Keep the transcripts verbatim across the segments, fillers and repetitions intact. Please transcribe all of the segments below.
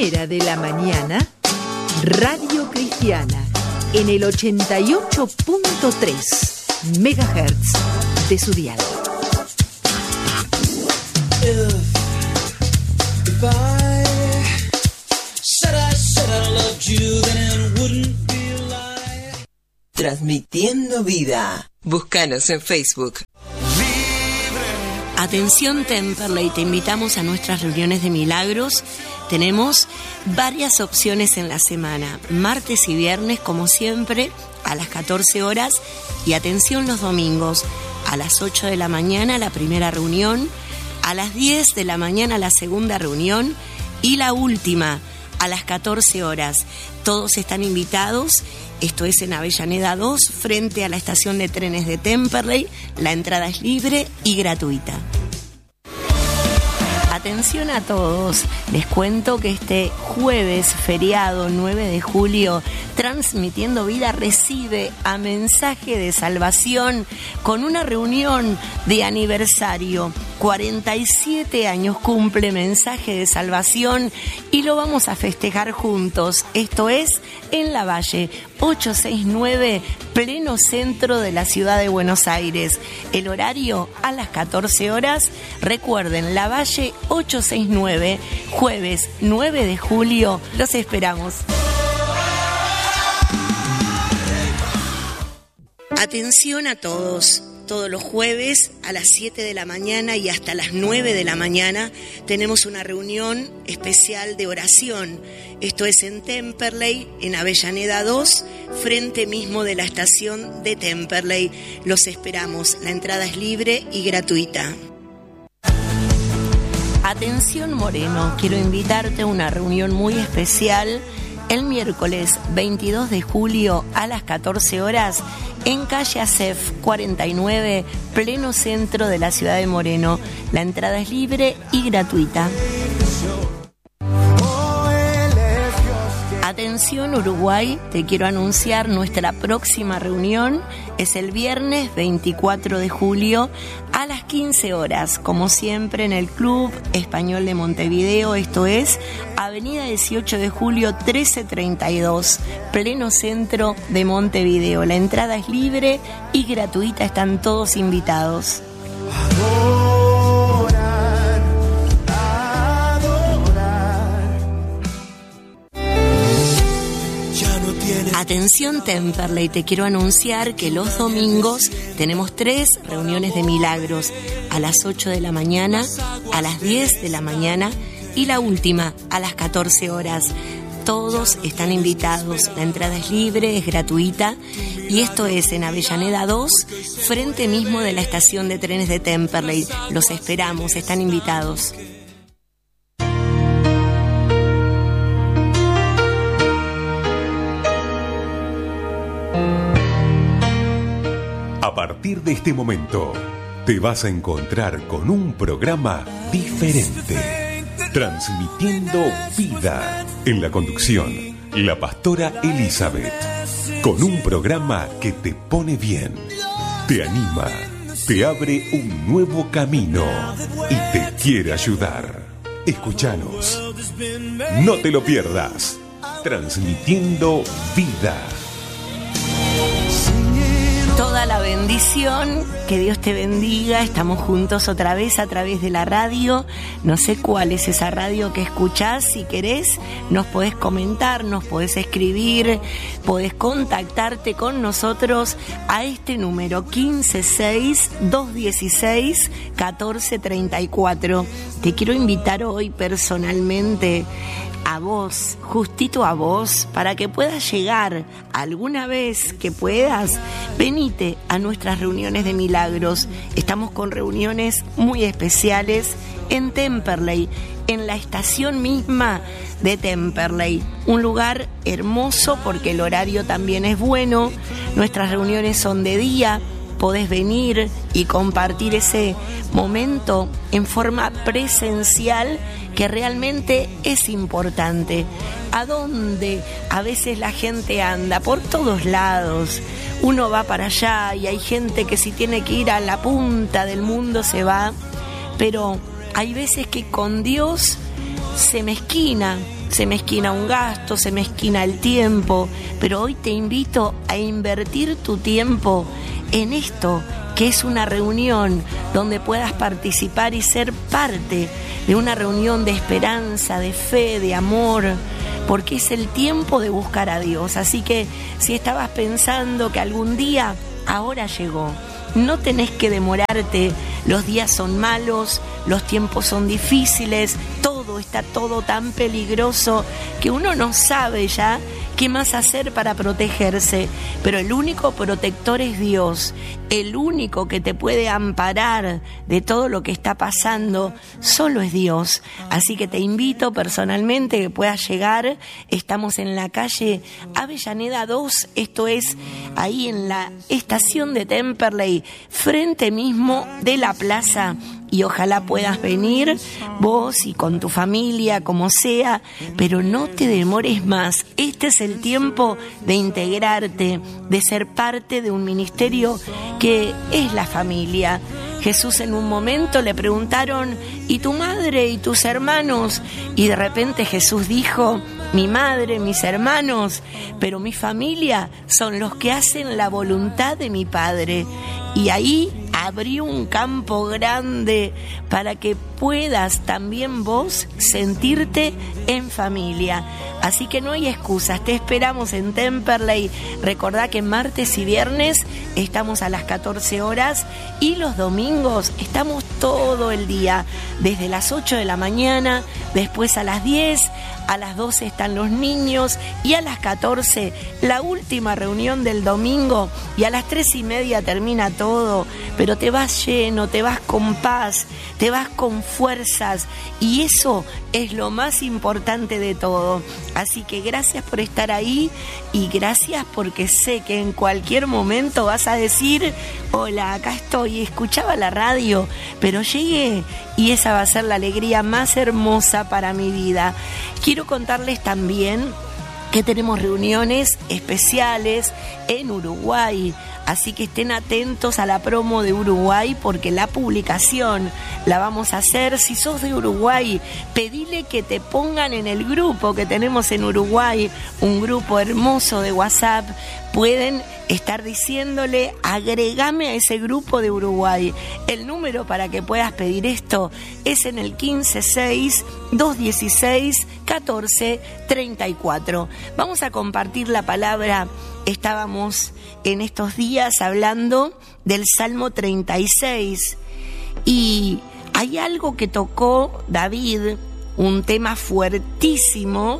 primera de la mañana, Radio Cristiana, en el ochenta y ocho punto tres megahertz de su dial. Transmitiendo vida. Búscanos en Facebook. Atención Temperley, te invitamos a nuestras reuniones de milagros. Tenemos varias opciones en la semana, martes y viernes como siempre a las catorce horas, y atención los domingos a las ocho de la mañana la primera reunión, a las diez de la mañana la segunda reunión y la última a las catorce horas. Todos están invitados. Esto es en Avellaneda dos, frente a la estación de trenes de Temperley. La entrada es libre y gratuita. Atención a todos, les cuento que este jueves feriado nueve de julio, Transmitiendo Vida recibe a Mensaje de Salvación con una reunión de aniversario. cuarenta y siete años cumple Mensaje de Salvación y lo vamos a festejar juntos. Esto es en La Valle, ochocientos sesenta y nueve, pleno centro de la ciudad de Buenos Aires. El horario a las catorce horas. Recuerden, La Valle ochocientos sesenta y nueve, jueves nueve de julio. Los esperamos. Atención a todos. Todos los jueves a las siete de la mañana y hasta las nueve de la mañana tenemos una reunión especial de oración. Esto es en Temperley, en Avellaneda dos, frente mismo de la estación de Temperley. Los esperamos. La entrada es libre y gratuita. Atención Moreno, quiero invitarte a una reunión muy especial el miércoles veintidós de julio a las catorce horas en calle Acef cuarenta y nueve, pleno centro de la ciudad de Moreno. La entrada es libre y gratuita. Atención Uruguay, te quiero anunciar nuestra próxima reunión. Es el viernes veinticuatro de julio a las quince horas, como siempre en el Club Español de Montevideo. Esto es Avenida dieciocho de julio trece treinta y dos, pleno centro de Montevideo. La entrada es libre y gratuita, están todos invitados. Atención Temperley, te quiero anunciar que los domingos tenemos tres reuniones de milagros, a las ocho de la mañana, a las diez de la mañana y la última a las catorce horas. Todos están invitados, la entrada es libre, es gratuita, y esto es en Avellaneda dos, frente mismo de la estación de trenes de Temperley. Los esperamos, están invitados. A partir de este momento, te vas a encontrar con un programa diferente. Transmitiendo Vida. En la conducción, la pastora Elizabeth. Con un programa que te pone bien, te anima, te abre un nuevo camino y te quiere ayudar. Escúchanos. No te lo pierdas. Transmitiendo Vida. Toda la bendición, que Dios te bendiga. Estamos juntos otra vez a través de la radio. No sé cuál es esa radio que escuchás. Si querés, nos podés comentar, nos podés escribir, podés contactarte con nosotros a este número quince seis, dos dieciséis, catorce treinta y cuatro. Te quiero invitar hoy personalmente a vos, justito a vos, para que puedas llegar alguna vez que puedas. Venite a nuestras reuniones de milagros. Estamos con reuniones muy especiales en Temperley, en la estación misma de Temperley. Un lugar hermoso porque el horario también es bueno. Nuestras reuniones son de día. Podés venir y compartir ese momento en forma presencial, que realmente es importante. ¿A dónde a veces la gente anda? Por todos lados. Uno va para allá y hay gente que si tiene que ir a la punta del mundo se va. Pero hay veces que con Dios se mezquina, se me esquina un gasto, se me esquina el tiempo, pero hoy te invito a invertir tu tiempo en esto, que es una reunión donde puedas participar y ser parte de una reunión de esperanza, de fe, de amor, porque es el tiempo de buscar a Dios. Así que si estabas pensando que algún día, ahora llegó. No tenés que demorarte, los días son malos, los tiempos son difíciles, todo está todo tan peligroso que uno no sabe ya qué más hacer para protegerse, pero el único protector es Dios, el único que te puede amparar de todo lo que está pasando, solo es Dios. Así que te invito personalmente que puedas llegar. Estamos en la calle Avellaneda dos, esto es ahí en la estación de Temperley, frente mismo de la plaza. Y ojalá puedas venir vos y con tu familia, como sea, pero no te demores más. Este es el tiempo de integrarte, de ser parte de un ministerio que es la familia. Jesús en un momento le preguntaron, ¿y tu madre y tus hermanos? Y de repente Jesús dijo, mi madre, mis hermanos, pero mi familia son los que hacen la voluntad de mi Padre. Y ahí abrió un campo grande para que puedas también vos sentirte en familia. Así que no hay excusas, te esperamos en Temperley. Recordá que martes y viernes estamos a las catorce horas y los domingos estamos todo el día, desde las ocho de la mañana, después a las diez, a las doce están los niños y a las catorce la última reunión del domingo y a las tres y media termina todo, pero te vas lleno, te vas con paz, te vas con fuerzas y eso es lo más importante de todo. Así que gracias por estar ahí y gracias porque sé que en cualquier momento vas a decir, hola, acá estoy, escuchaba la radio, pero llegué y esa va a ser la alegría más hermosa para mi vida. Quiero contarles también que tenemos reuniones especiales en Uruguay, así que estén atentos a la promo de Uruguay porque la publicación la vamos a hacer. Si sos de Uruguay, pedile que te pongan en el grupo que tenemos en Uruguay, un grupo hermoso de WhatsApp. Pueden estar diciéndole, agregame a ese grupo de Uruguay. El número para que puedas pedir esto es en el quince seis, dos dieciséis, catorce treinta y cuatro. Vamos a compartir la palabra. Estábamos en estos días hablando del Salmo treinta y seis y hay algo que tocó David, un tema fuertísimo,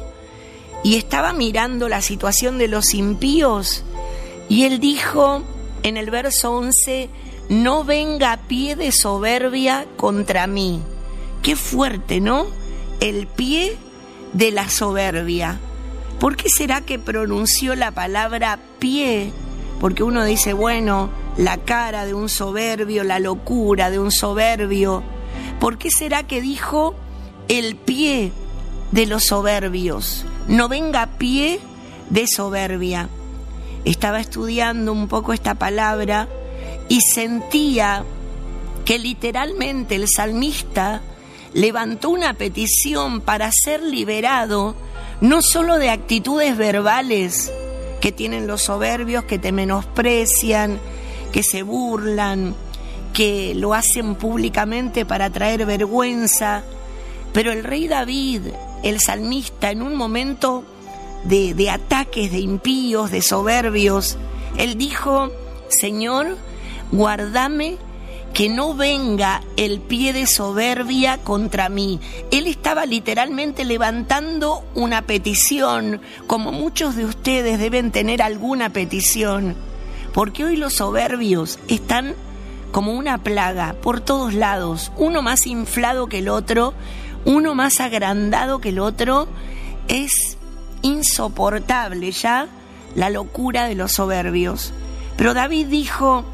y estaba mirando la situación de los impíos y él dijo en el verso once, no venga pie de soberbia contra mí. Qué fuerte, ¿no? El pie de la soberbia. ¿Por qué será que pronunció la palabra pie? Porque uno dice, bueno, la cara de un soberbio, la locura de un soberbio. ¿Por qué será que dijo el pie de los soberbios? No venga pie de soberbia. Estaba estudiando un poco esta palabra y sentía que literalmente el salmista levantó una petición para ser liberado no solo de actitudes verbales que tienen los soberbios, que te menosprecian, que se burlan, que lo hacen públicamente para traer vergüenza, pero el rey David, el salmista, en un momento de, de ataques de impíos, de soberbios, él dijo, Señor, guárdame que no venga el pie de soberbia contra mí. Él estaba literalmente levantando una petición, como muchos de ustedes deben tener alguna petición, porque hoy los soberbios están como una plaga por todos lados, uno más inflado que el otro, uno más agrandado que el otro. Es insoportable ya la locura de los soberbios. Pero David dijo,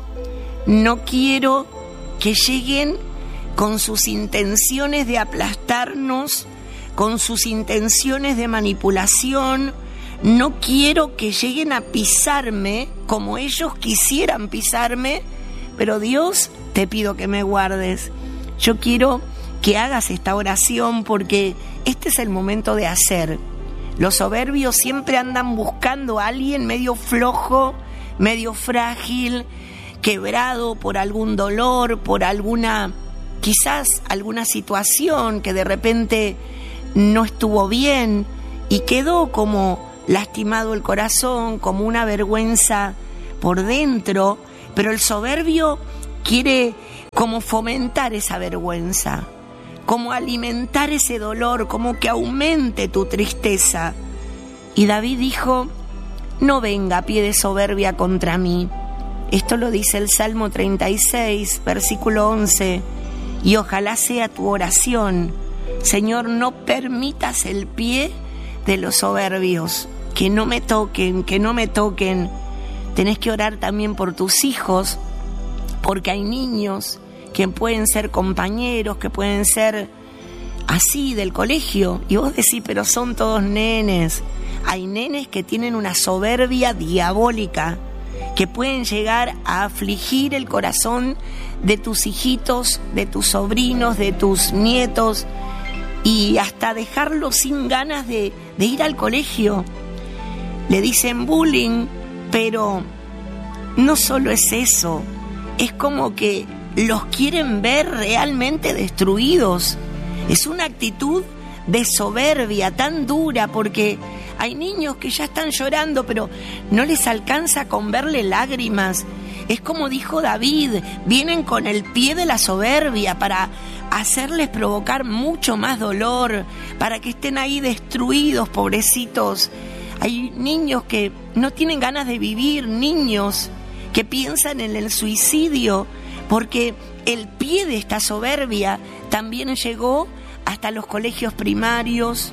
no quiero que lleguen con sus intenciones de aplastarnos, con sus intenciones de manipulación. No quiero que lleguen a pisarme como ellos quisieran pisarme, pero Dios, te pido que me guardes. Yo quiero que hagas esta oración, porque este es el momento de hacer. Los soberbios siempre andan buscando a alguien medio flojo, medio frágil, quebrado por algún dolor, por alguna, quizás alguna situación que de repente no estuvo bien y quedó como lastimado el corazón, como una vergüenza por dentro, pero el soberbio quiere como fomentar esa vergüenza, como alimentar ese dolor, como que aumente tu tristeza. Y David dijo: no venga pie de soberbia contra mí. Esto lo dice el Salmo treinta y seis, versículo once. Y ojalá sea tu oración: Señor, no permitas el pie de los soberbios, que no me toquen, que no me toquen. Tenés que orar también por tus hijos, porque hay niños que pueden ser compañeros, que pueden ser así del colegio, y vos decís, pero son todos nenes. Hay nenes que tienen una soberbia diabólica, que pueden llegar a afligir el corazón de tus hijitos, de tus sobrinos, de tus nietos, y hasta dejarlos sin ganas de, de ir al colegio. Le dicen bullying, pero no solo es eso, es como que los quieren ver realmente destruidos. Es una actitud de soberbia tan dura, porque hay niños que ya están llorando, pero no les alcanza con verle lágrimas. Es como dijo David, vienen con el pie de la soberbia para hacerles provocar mucho más dolor, para que estén ahí destruidos, pobrecitos. Hay niños que no tienen ganas de vivir, niños que piensan en el suicidio, porque el pie de esta soberbia también llegó hasta los colegios primarios.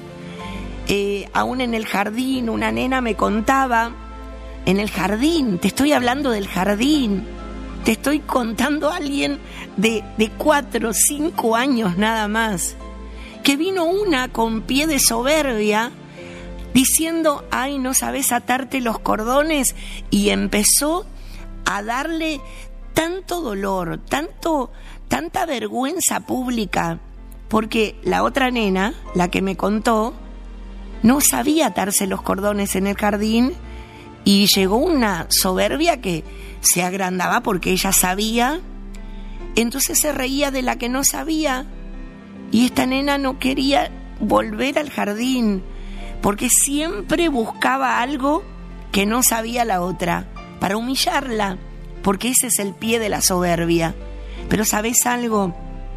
Eh, aún en el jardín, una nena me contaba, en el jardín, te estoy hablando del jardín, te estoy contando a alguien de, de cuatro, cinco años nada más, que vino una con pie de soberbia, diciendo, ay, no sabes atarte los cordones, y empezó a darle tanto dolor, tanto, tanta vergüenza pública, porque la otra nena, la que me contó, no sabía atarse los cordones en el jardín, y llegó una soberbia que se agrandaba porque ella sabía, entonces se reía de la que no sabía, y esta nena no quería volver al jardín, porque siempre buscaba algo que no sabía la otra, para humillarla, porque ese es el pie de la soberbia. Pero ¿sabés algo?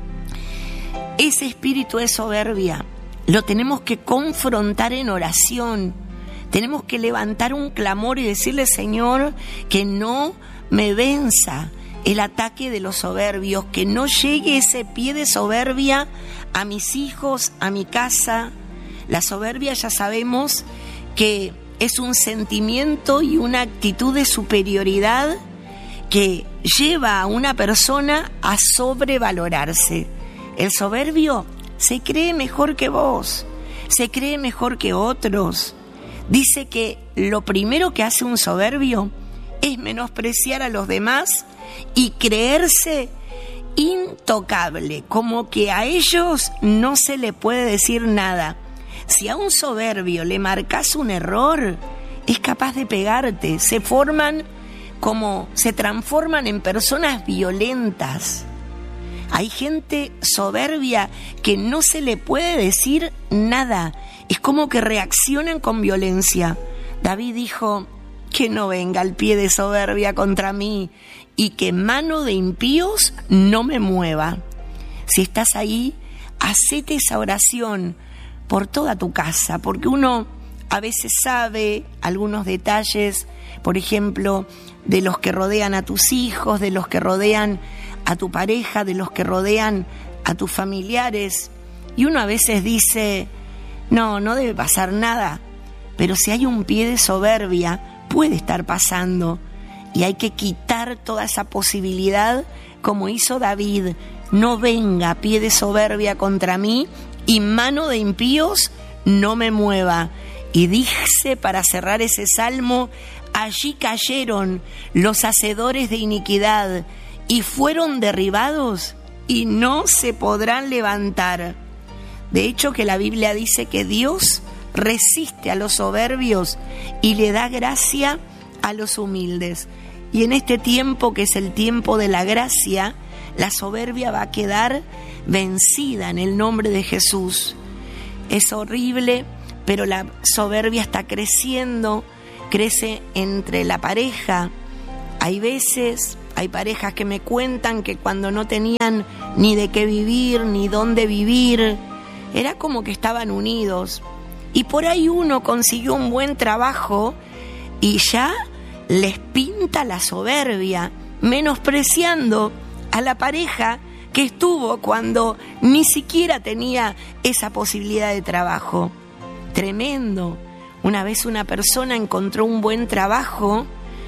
Ese espíritu de soberbia lo tenemos que confrontar en oración. Tenemos que levantar un clamor y decirle, Señor, que no me venza el ataque de los soberbios, que no llegue ese pie de soberbia a mis hijos, a mi casa. La soberbia, ya sabemos que es un sentimiento y una actitud de superioridad que lleva a una persona a sobrevalorarse. El soberbio se cree mejor que vos, se cree mejor que otros. Dice que lo primero que hace un soberbio es menospreciar a los demás y creerse intocable, como que a ellos no se le puede decir nada. Si a un soberbio le marcas un error, es capaz de pegarte. Se forman como, se transforman en personas violentas. Hay gente soberbia que no se le puede decir nada. Es como que reaccionan con violencia. David dijo, que no venga el pie de soberbia contra mí y que mano de impíos no me mueva. Si estás ahí, hacete esa oración por toda tu casa, porque uno a veces sabe algunos detalles, por ejemplo, de los que rodean a tus hijos, de los que rodean a tu pareja, de los que rodean a tus familiares, y uno a veces dice, no, no debe pasar nada, pero si hay un pie de soberbia, puede estar pasando, y hay que quitar toda esa posibilidad, como hizo David. No venga pie de soberbia contra mí, y mano de impíos no me mueva. Y dice, para cerrar ese salmo, allí cayeron los hacedores de iniquidad y fueron derribados y no se podrán levantar. De hecho, que la Biblia dice que Dios resiste a los soberbios y le da gracia a los humildes. Y en este tiempo, que es el tiempo de la gracia, la soberbia va a quedar vencida en el nombre de Jesús. Es horrible, pero la soberbia está creciendo, crece entre la pareja. Hay veces, hay parejas que me cuentan que cuando no tenían ni de qué vivir, ni dónde vivir, era como que estaban unidos. Y por ahí uno consiguió un buen trabajo y ya les pinta la soberbia, menospreciando a la pareja que estuvo cuando ni siquiera tenía esa posibilidad de trabajo. Tremendo. Una vez una persona encontró un buen trabajo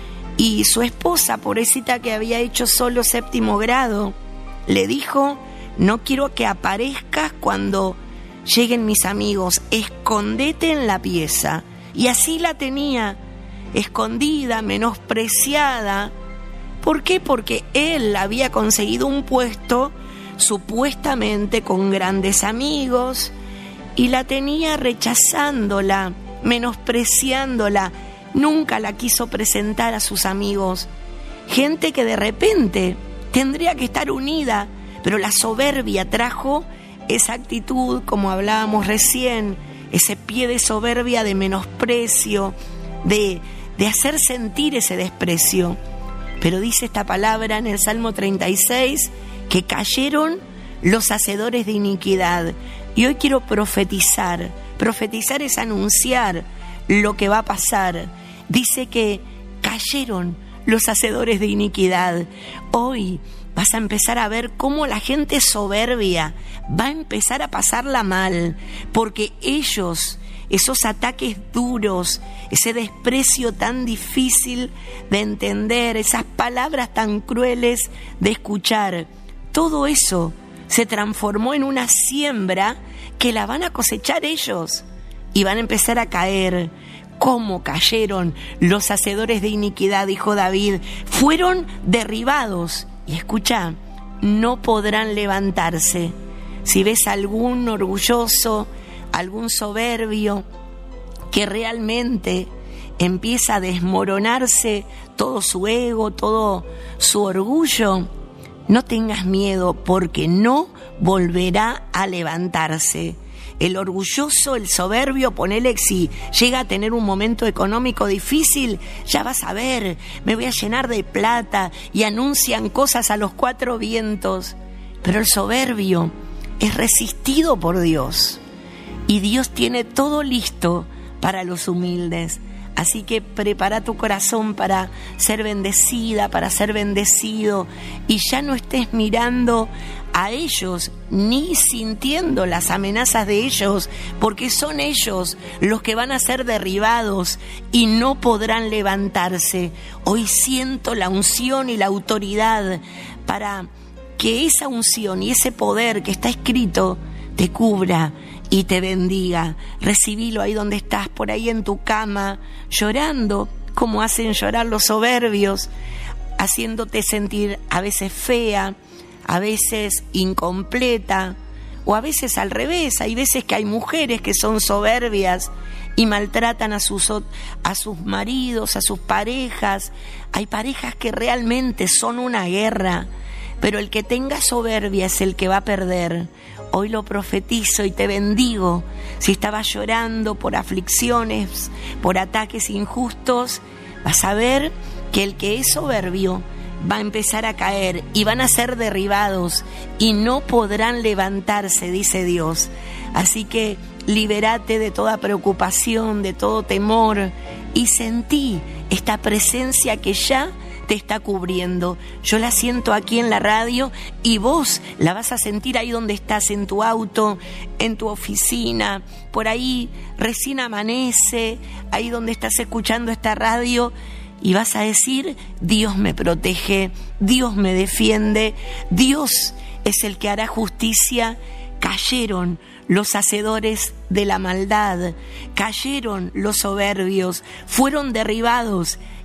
y su esposa, pobrecita que había hecho solo séptimo grado, le dijo: no quiero que aparezcas cuando lleguen mis amigos, escondete en la pieza. Y así la tenía, escondida, menospreciada. ¿Por qué? Porque él había conseguido un puesto supuestamente con grandes amigos y la tenía rechazándola, menospreciándola. Nunca la quiso presentar a sus amigos. Gente que de repente tendría que estar unida, pero la soberbia trajo esa actitud, como hablábamos recién, ese pie de soberbia, de menosprecio, de, de hacer sentir ese desprecio. Pero dice esta palabra en el Salmo treinta y seis, que cayeron los hacedores de iniquidad. Y hoy quiero profetizar. Profetizar es anunciar lo que va a pasar. Dice que cayeron los hacedores de iniquidad. Hoy vas a empezar a ver cómo la gente soberbia va a empezar a pasarla mal, porque ellos, esos ataques duros, ese desprecio tan difícil de entender, esas palabras tan crueles de escuchar, todo eso se transformó en una siembra que la van a cosechar ellos y van a empezar a caer. ¿Cómo cayeron los hacedores de iniquidad? Dijo David, fueron derribados. Y escucha, no podrán levantarse. Si ves algún orgulloso, algún soberbio que realmente empieza a desmoronarse todo su ego, todo su orgullo, no tengas miedo, porque no volverá a levantarse. El orgulloso, el soberbio, ponele, si llega a tener un momento económico difícil, ya vas a ver, me voy a llenar de plata, y anuncian cosas a los cuatro vientos. Pero el soberbio es resistido por Dios, y Dios tiene todo listo para los humildes. Así que prepara tu corazón para ser bendecida, para ser bendecido, y ya no estés mirando a ellos ni sintiendo las amenazas de ellos, porque son ellos los que van a ser derribados y no podrán levantarse. Hoy siento la unción y la autoridad para que esa unción y ese poder que está escrito te cubra y te bendiga. Recibilo ahí donde estás, por ahí en tu cama, llorando como hacen llorar los soberbios, haciéndote sentir a veces fea, a veces incompleta, o a veces al revés. Hay veces que hay mujeres que son soberbias y maltratan a sus, a sus maridos, a sus parejas. Hay parejas que realmente son una guerra, pero el que tenga soberbia es el que va a perder. Hoy lo profetizo y te bendigo. Si estabas llorando por aflicciones, por ataques injustos, vas a ver que el que es soberbio va a empezar a caer y van a ser derribados y no podrán levantarse, dice Dios. Así que libérate de toda preocupación, de todo temor, y sentí esta presencia que ya te está cubriendo. Yo la siento aquí en la radio y vos la vas a sentir ahí donde estás, en tu auto, en tu oficina, por ahí recién amanece, ahí donde estás escuchando esta radio, y vas a decir: Dios me protege, Dios me defiende, Dios es el que hará justicia. Cayeron los hacedores de la maldad, cayeron los soberbios, fueron derribados,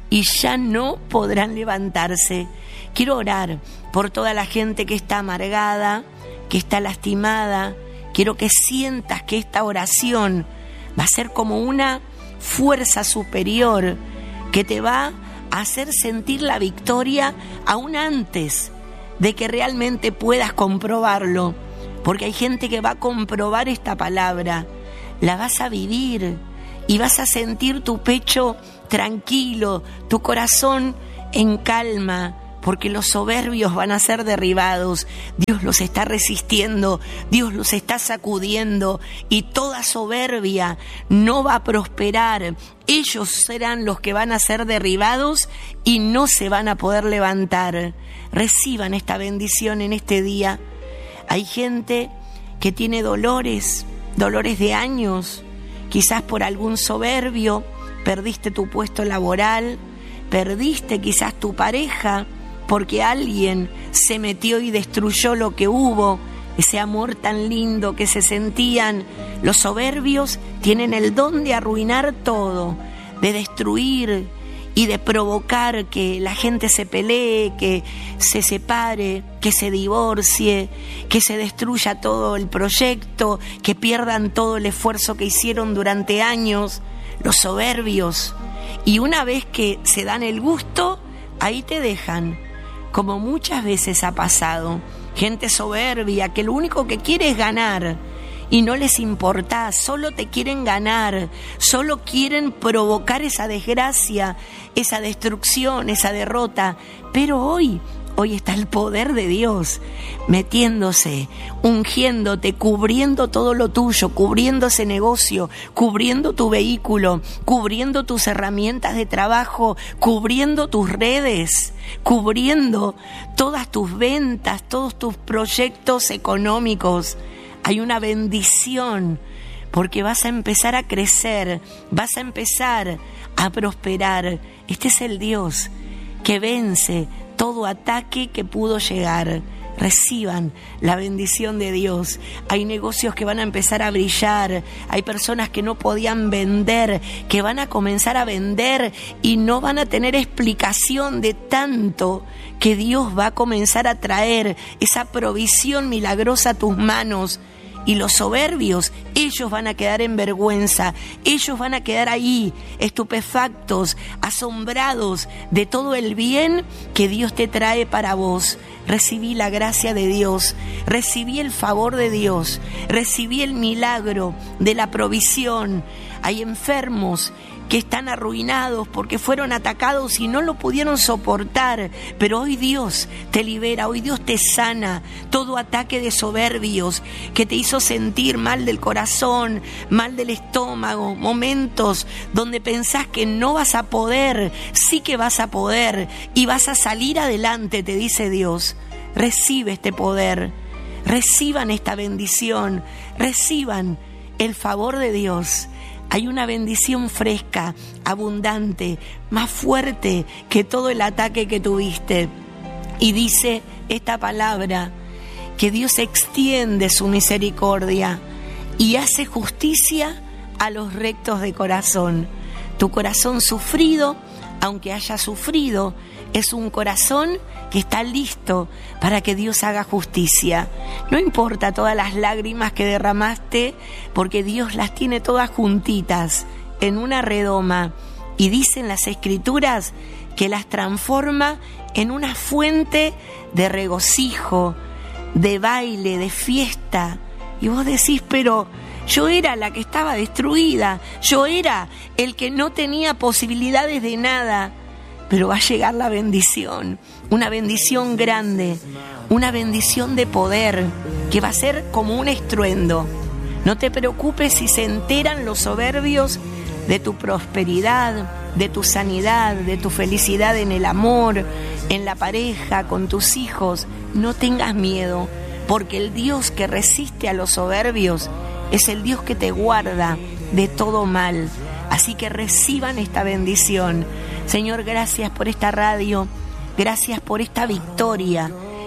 y ya no podrán levantarse. Quiero orar por toda la gente que está amargada, que está lastimada. Quiero que sientas que esta oración va a ser como una fuerza superior que te va a hacer sentir la victoria aún antes de que realmente puedas comprobarlo, porque hay gente que va a comprobar esta palabra, la vas a vivir y vas a sentir tu pecho tranquilo, tu corazón en calma, porque los soberbios van a ser derribados. Dios los está resistiendo, Dios los está sacudiendo, y toda soberbia no va a prosperar. Ellos serán los que van a ser derribados y no se van a poder levantar. Reciban esta bendición en este día. Hay gente que tiene dolores, dolores de años, quizás por algún soberbio, perdiste tu puesto laboral, perdiste quizás tu pareja, porque alguien se metió y destruyó lo que hubo, ese amor tan lindo que se sentían. Los soberbios tienen el don de arruinar todo, de destruir y de provocar que la gente se pelee, que se separe, que se divorcie, que se destruya todo el proyecto, que pierdan todo el esfuerzo que hicieron durante años. Los soberbios. Y una vez que se dan el gusto, ahí te dejan. Como muchas veces ha pasado, gente soberbia que lo único que quiere es ganar y no les importa, solo te quieren ganar, solo quieren provocar esa desgracia, esa destrucción, esa derrota. Pero hoy, hoy está el poder de Dios metiéndose, ungiéndote, cubriendo todo lo tuyo, cubriendo ese negocio, cubriendo tu vehículo, cubriendo tus herramientas de trabajo, cubriendo tus redes, cubriendo todas tus ventas, todos tus proyectos económicos. Hay una bendición porque vas a empezar a crecer, vas a empezar a prosperar. Este es el Dios que vence todo ataque que pudo llegar. Reciban la bendición de Dios. Hay negocios que van a empezar a brillar, hay personas que no podían vender, que van a comenzar a vender y no van a tener explicación de tanto que Dios va a comenzar a traer esa provisión milagrosa a tus manos. Y los soberbios, ellos van a quedar en vergüenza, ellos van a quedar ahí, estupefactos, asombrados de todo el bien que Dios te trae para vos. Recibí la gracia de Dios, recibí el favor de Dios, recibí el milagro de la provisión. Hay enfermos que están arruinados porque fueron atacados y no lo pudieron soportar, pero hoy Dios te libera, hoy Dios te sana. Todo ataque de soberbios que te hizo sentir mal del corazón, mal del estómago, momentos donde pensás que no vas a poder, sí que vas a poder y vas a salir adelante, te dice Dios. Recibe este poder, reciban esta bendición, reciban el favor de Dios. Hay una bendición fresca, abundante, más fuerte que todo el ataque que tuviste. Y dice esta palabra, que Dios extiende su misericordia y hace justicia a los rectos de corazón. Tu corazón sufrido, aunque haya sufrido, es un corazón que está listo para que Dios haga justicia. No importa todas las lágrimas que derramaste, porque Dios las tiene todas juntitas en una redoma. Y dicen las Escrituras que las transforma en una fuente de regocijo, de baile, de fiesta. Y vos decís, pero yo era la que estaba destruida, yo era el que no tenía posibilidades de nada. Pero va a llegar la bendición, una bendición grande, una bendición de poder, que va a ser como un estruendo. No te preocupes si se enteran los soberbios de tu prosperidad, de tu sanidad, de tu felicidad en el amor, en la pareja, con tus hijos. No tengas miedo, porque el Dios que resiste a los soberbios es el Dios que te guarda de todo mal. Así que reciban esta bendición. Señor, gracias por esta radio, gracias por esta victoria,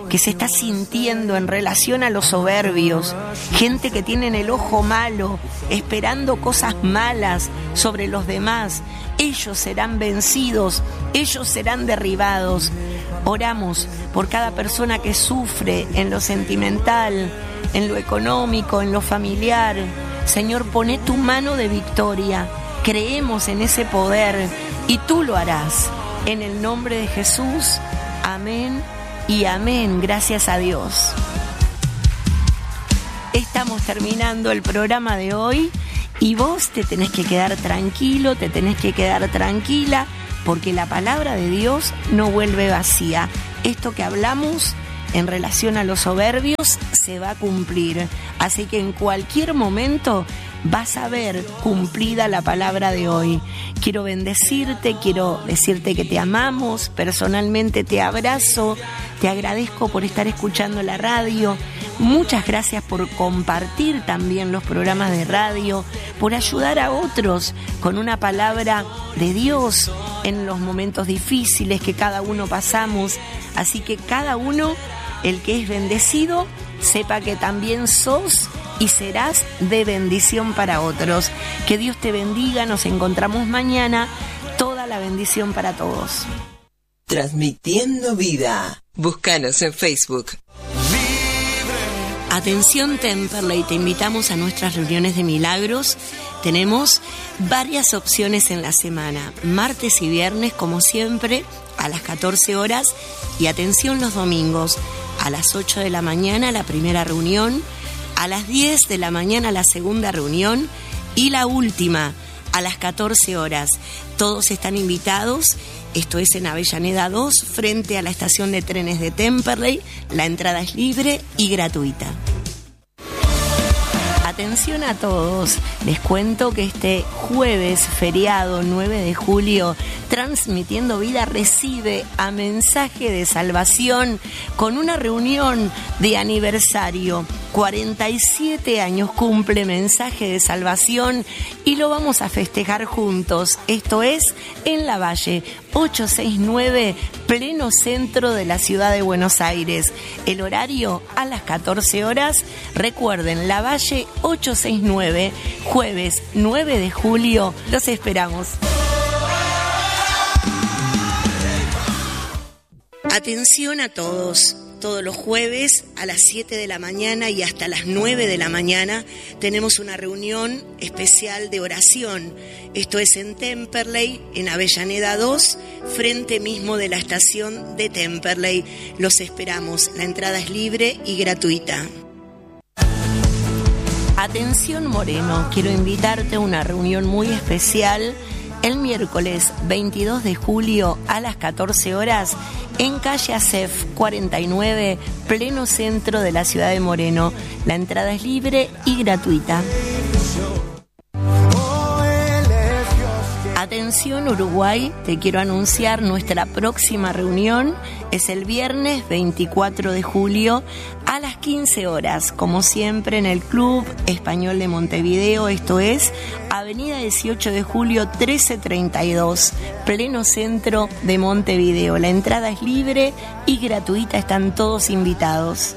que se está sintiendo en relación a los soberbios, gente que tienen el ojo malo, esperando cosas malas sobre los demás. Ellos serán vencidos, ellos serán derribados. Oramos por cada persona que sufre en lo sentimental, en lo económico, en lo familiar. Señor, poné tu mano de victoria. Creemos en ese poder y tú lo harás. En el nombre de Jesús, amén y amén. Gracias a Dios. Estamos terminando el programa de hoy y vos te tenés que quedar tranquilo, te tenés que quedar tranquila, porque la palabra de Dios no vuelve vacía. Esto que hablamos en relación a los soberbios se va a cumplir. Así que en cualquier momento vas a ver cumplida la palabra de hoy. Quiero bendecirte, quiero decirte que te amamos, personalmente te abrazo, te agradezco por estar escuchando la radio. Muchas gracias por compartir también los programas de radio, por ayudar a otros con una palabra de Dios en los momentos difíciles que cada uno pasamos. Así que cada uno, el que es bendecido, sepa que también sos y serás de bendición para otros. Que Dios te bendiga, nos encontramos mañana. Toda la bendición para todos. Transmitiendo vida. Búscanos en Facebook. Atención Temperley, te invitamos a nuestras reuniones de milagros. Tenemos varias opciones en la semana, martes y viernes como siempre a las catorce horas, y atención los domingos a las ocho de la mañana la primera reunión, a las diez de la mañana la segunda reunión y la última a las catorce horas. Todos están invitados. Esto es en Avellaneda dos, frente a la estación de trenes de Temperley. La entrada es libre y gratuita. Atención a todos, les cuento que este jueves feriado nueve de julio, Transmitiendo Vida recibe a Mensaje de Salvación con una reunión de aniversario. cuarenta y siete años cumple Mensaje de Salvación y lo vamos a festejar juntos. Esto es en La Valle, ochocientos sesenta y nueve, pleno centro de la ciudad de Buenos Aires. El horario a las catorce horas. Recuerden, La Valle ochocientos sesenta y nueve, jueves nueve de julio. Los esperamos. Atención a todos. Todos los jueves a las siete de la mañana y hasta las nueve de la mañana tenemos una reunión especial de oración. Esto es en Temperley, en Avellaneda dos, frente mismo de la estación de Temperley. Los esperamos. La entrada es libre y gratuita. Atención Moreno, quiero invitarte a una reunión muy especial el miércoles veintidós de julio a las catorce horas en calle Acef cuarenta y nueve, pleno centro de la ciudad de Moreno. La entrada es libre y gratuita. Atención Uruguay, te quiero anunciar nuestra próxima reunión. Es el viernes veinticuatro de julio a las quince horas, como siempre en el Club Español de Montevideo. Esto es Avenida dieciocho de julio trece treinta y dos, pleno centro de Montevideo. La entrada es libre y gratuita, están todos invitados.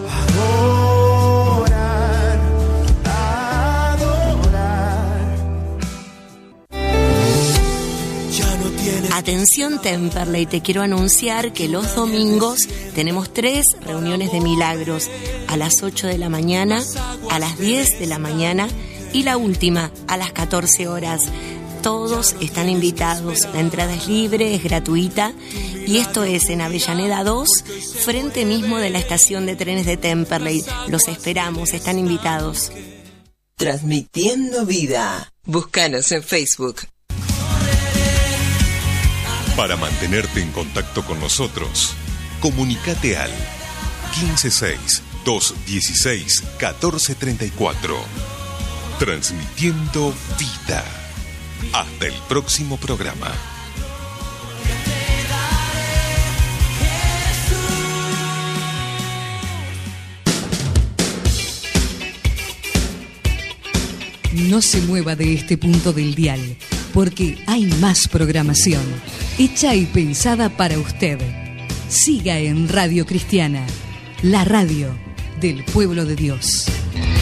Atención Temperley, te quiero anunciar que los domingos tenemos tres reuniones de milagros, a las ocho de la mañana, a las diez de la mañana y la última a las catorce horas. Todos están invitados, la entrada es libre, es gratuita y esto es en Avellaneda dos, frente mismo de la estación de trenes de Temperley. Los esperamos, están invitados. Transmitiendo vida. Búscanos en Facebook. Para mantenerte en contacto con nosotros, comunícate al quince seis, doscientos dieciséis, catorce treinta y cuatro. Transmitiendo vida. Hasta el próximo programa. No se mueva de este punto del dial, porque hay más programación, hecha y pensada para usted. Siga en Radio Cristiana. La radio del pueblo de Dios.